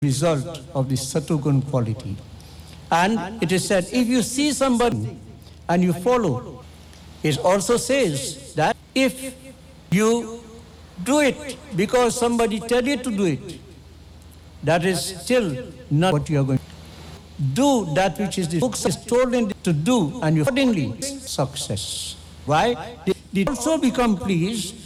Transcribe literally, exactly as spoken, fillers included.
result of the Satugun quality. And it is said, if you see somebody and you follow, it also says that if you do it because somebody tell you to do it, that is still not what you are going to do. Do that which is the book is told in to do, and you accordingly success. Why? They also become pleased